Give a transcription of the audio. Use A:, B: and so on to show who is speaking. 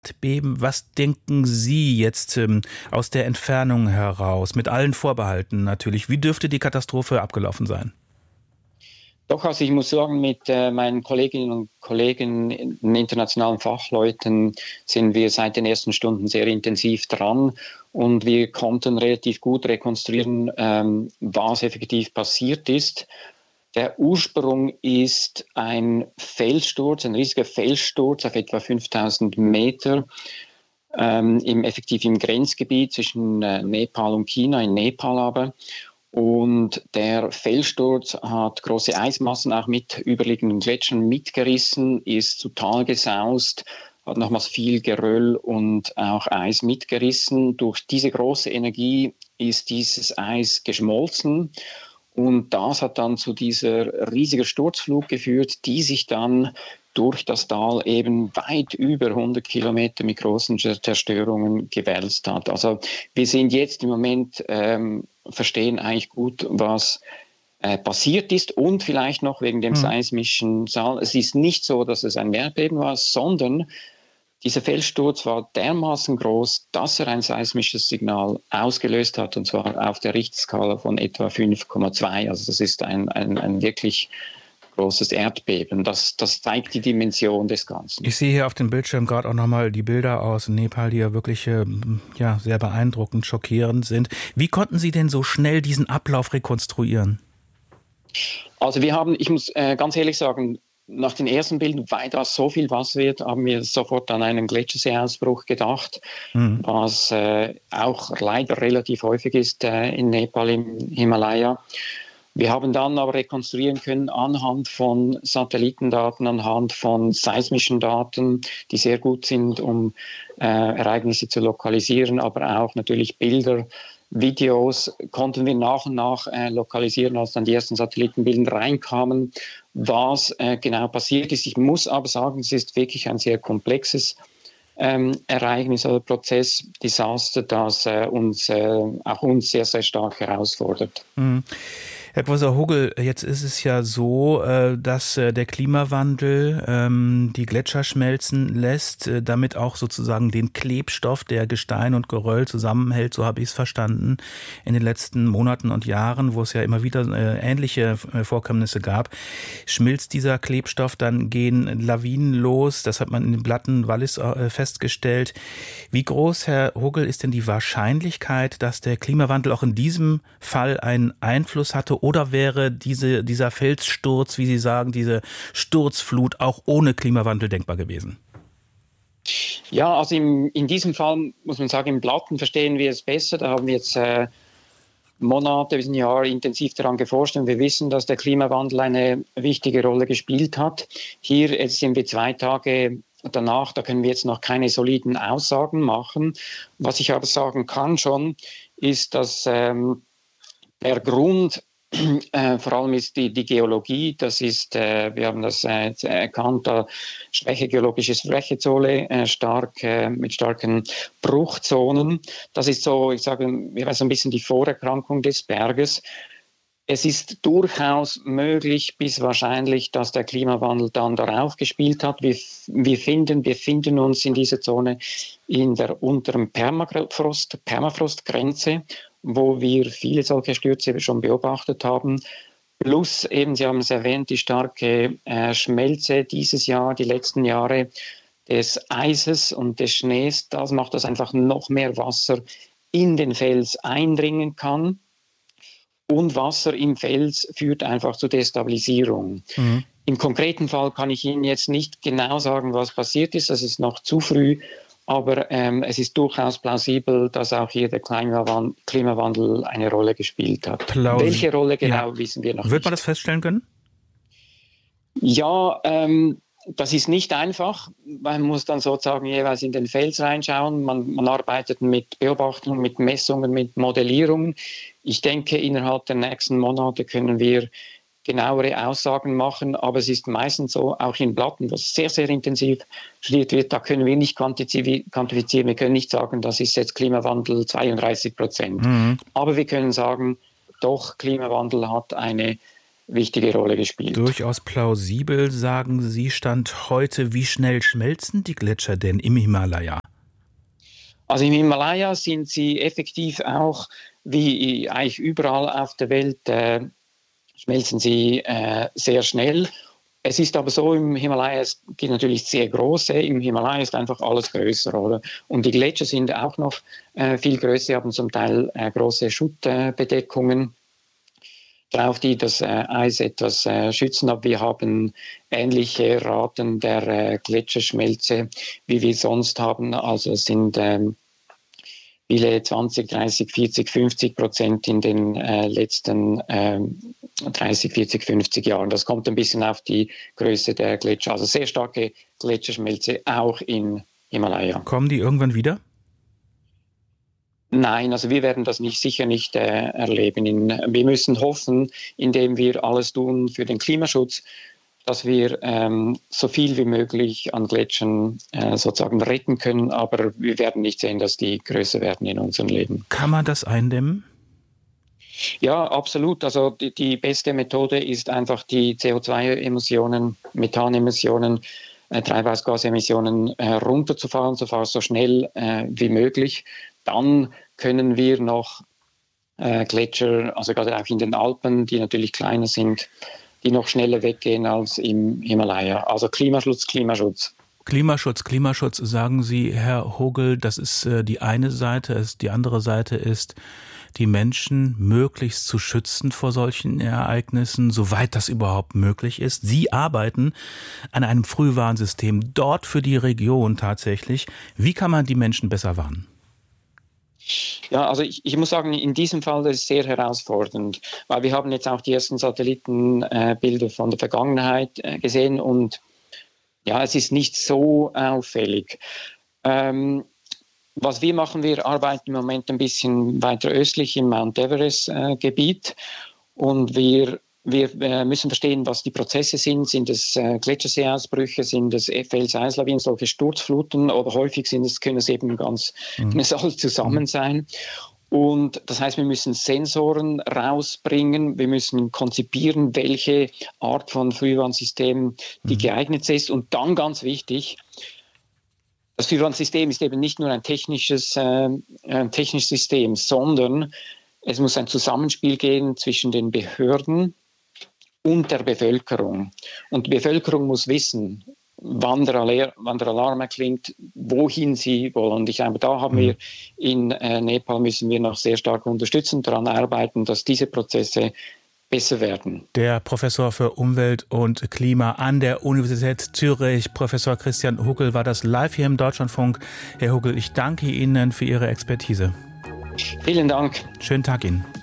A: Erdbeben. Was denken Sie jetzt aus der Entfernung heraus, mit allen Vorbehalten natürlich? Wie dürfte die Katastrophe abgelaufen sein?
B: Doch, also ich muss sagen, mit meinen Kolleginnen und Kollegen, den internationalen Fachleuten, sind wir seit den ersten Stunden sehr intensiv dran und wir konnten relativ gut rekonstruieren, was effektiv passiert ist. Der Ursprung ist ein Felssturz, ein riesiger Felssturz auf etwa 5000 Meter, effektiv im Grenzgebiet zwischen Nepal und China, in Nepal aber. Und der Felssturz hat große Eismassen auch mit überliegenden Gletschern mitgerissen, ist total gesaust, hat nochmals viel Geröll und auch Eis mitgerissen. Durch diese große Energie ist dieses Eis geschmolzen. Und das hat dann zu dieser riesigen Sturzflug geführt, die sich dann durch das Tal eben weit über 100 Kilometer mit großen Zerstörungen gewälzt hat. Also wir sind jetzt im Moment, verstehen eigentlich gut, was passiert ist und vielleicht noch wegen dem seismischen Saal. Es ist nicht so, dass es ein Erdbeben war, sondern dieser Felssturz war dermaßen groß, dass er ein seismisches Signal ausgelöst hat, und zwar auf der Richterskala von etwa 5,2. Also das ist ein wirklich großes Erdbeben. Das zeigt die Dimension des Ganzen.
A: Ich sehe hier auf dem Bildschirm gerade auch nochmal die Bilder aus Nepal, die ja wirklich sehr beeindruckend, schockierend sind. Wie konnten Sie denn so schnell diesen Ablauf rekonstruieren?
B: Also ich muss ganz ehrlich sagen, nach den ersten Bildern, weil da so viel Wasser wird, haben wir sofort an einen Gletscherseeausbruch gedacht, was auch leider relativ häufig ist in Nepal im Himalaya. Wir haben dann aber rekonstruieren können anhand von Satellitendaten, anhand von seismischen Daten, die sehr gut sind, um Ereignisse zu lokalisieren, aber auch natürlich Bilder, Videos konnten wir nach und nach lokalisieren, als dann die ersten Satellitenbilder reinkamen, was genau passiert ist. Ich muss aber sagen, es ist wirklich ein sehr komplexes Ereignis oder Prozess, Desaster, das auch uns sehr, sehr stark herausfordert.
A: Herr Professor Hugel, jetzt ist es ja so, dass der Klimawandel die Gletscher schmelzen lässt, damit auch sozusagen den Klebstoff, der Gestein und Geröll zusammenhält, so habe ich es verstanden, in den letzten Monaten und Jahren, wo es ja immer wieder ähnliche Vorkommnisse gab, schmilzt dieser Klebstoff, dann gehen Lawinen los, das hat man in den Platten Wallis festgestellt. Wie groß, Herr Hugel, ist denn die Wahrscheinlichkeit, dass der Klimawandel auch in diesem Fall einen Einfluss hatte? Oder wäre dieser Felssturz, wie Sie sagen, diese Sturzflut auch ohne Klimawandel denkbar gewesen?
B: Ja, also in diesem Fall muss man sagen, im Platten verstehen wir es besser. Da haben wir jetzt Monate bis ein Jahr intensiv daran geforscht und wir wissen, dass der Klimawandel eine wichtige Rolle gespielt hat. Hier jetzt sind wir 2 Tage danach, da können wir jetzt noch keine soliden Aussagen machen. Was ich aber sagen kann schon, ist, dass der Grund vor allem ist die Geologie, das ist, wir haben das erkannt, geologische Schwächezone, mit starken Bruchzonen. Das ist so, ich sage, so ein bisschen die Vorerkrankung des Berges. Es ist durchaus möglich bis wahrscheinlich, dass der Klimawandel dann darauf gespielt hat. Wir befinden uns in dieser Zone in der unteren Permafrostgrenze, wo wir viele solche Stürze schon beobachtet haben. Plus eben, Sie haben es erwähnt, die starke Schmelze dieses Jahr, die letzten Jahre des Eises und des Schnees. Das macht, dass einfach noch mehr Wasser in den Fels eindringen kann. Und Wasser im Fels führt einfach zu Destabilisierung. Im konkreten Fall kann ich Ihnen jetzt nicht genau sagen, was passiert ist. Das ist noch zu früh. Aber es ist durchaus plausibel, dass auch hier der Klimawandel eine Rolle gespielt hat. Welche Rolle genau, wissen wir noch nicht.
A: Wird man das feststellen können?
B: Ja, das ist nicht einfach. Man muss dann sozusagen jeweils in den Fels reinschauen. Man arbeitet mit Beobachtungen, mit Messungen, mit Modellierungen. Ich denke, innerhalb der nächsten Monate können wir genauere Aussagen machen, aber es ist meistens so, auch in Platten, was sehr, sehr intensiv studiert wird, da können wir nicht quantifizieren, wir können nicht sagen, das ist jetzt Klimawandel 32%. Aber wir können sagen, doch, Klimawandel hat eine wichtige Rolle gespielt.
A: Durchaus plausibel, sagen Sie, Stand heute. Wie schnell schmelzen die Gletscher denn im Himalaya?
B: Also im Himalaya sind sie effektiv auch, wie eigentlich überall auf der Welt, schmelzen sie sehr schnell. Es ist aber so, im Himalaya, es gibt natürlich sehr große, im Himalaya ist einfach alles größer, oder? Und die Gletscher sind auch noch viel größer, haben zum Teil große Schuttbedeckungen drauf, die das Eis etwas schützen. Aber wir haben ähnliche Raten der Gletscherschmelze, wie wir sonst haben. Also es sind viele 20, 30, 40, 50% in den letzten 30, 40, 50 Jahren. Das kommt ein bisschen auf die Größe der Gletscher. Also sehr starke Gletscherschmelze auch im Himalaya.
A: Kommen die irgendwann wieder?
B: Nein, also wir werden das sicher nicht erleben. Wir müssen hoffen, indem wir alles tun für den Klimaschutz, dass wir so viel wie möglich an Gletschern sozusagen retten können, aber wir werden nicht sehen, dass die größer werden in unserem Leben.
A: Kann man das eindämmen?
B: Ja, absolut. Also die beste Methode ist einfach die CO2-Emissionen, Methanemissionen, Treibhausgasemissionen runterzufahren, so schnell wie möglich. Dann können wir noch Gletscher, also gerade auch in den Alpen, die natürlich kleiner sind, die noch schneller weggehen als im Himalaya. Also Klimaschutz, Klimaschutz.
A: Klimaschutz, sagen Sie, Herr Hogel, das ist die eine Seite. Die andere Seite ist, die Menschen möglichst zu schützen vor solchen Ereignissen, soweit das überhaupt möglich ist. Sie arbeiten an einem Frühwarnsystem dort für die Region tatsächlich. Wie kann man die Menschen besser warnen?
B: Ja, also ich muss sagen, in diesem Fall ist es sehr herausfordernd, weil wir haben jetzt auch die ersten Satellitenbilder von der Vergangenheit gesehen und ja, es ist nicht so auffällig. Was wir machen, wir arbeiten im Moment ein bisschen weiter östlich im Mount Everest-Gebiet und wir müssen verstehen, was die Prozesse sind. Sind es Gletscherseeausbrüche, sind es Fels-Eislawinen, solche Sturzfluten oder häufig können es eben alles zusammen sein. Und das heißt, wir müssen Sensoren rausbringen, wir müssen konzipieren, welche Art von Frühwarnsystem die geeignet ist. Und dann ganz wichtig, das Frühwarnsystem ist eben nicht nur ein technisches System, sondern es muss ein Zusammenspiel geben zwischen den Behörden und der Bevölkerung. Und die Bevölkerung muss wissen, wann der Alarm erklingt, wohin sie wollen. Und ich glaube, da haben wir in Nepal müssen wir noch sehr stark unterstützen, daran arbeiten, dass diese Prozesse besser werden.
A: Der Professor für Umwelt und Klima an der Universität Zürich, Professor Christian Hugel, war das live hier im Deutschlandfunk. Herr Hugel, ich danke Ihnen für Ihre Expertise.
B: Vielen Dank.
A: Schönen Tag Ihnen.